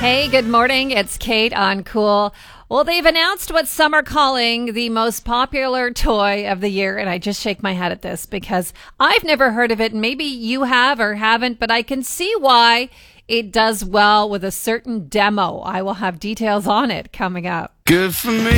Hey, good morning. It's Kate on Cool. Well, they've announced what some are calling the most popular toy of the year. And I just shake my head at this because I've never heard of it. Maybe you have or haven't, but I can see why it does well with a certain demo. I will have details on it coming up. Good for me.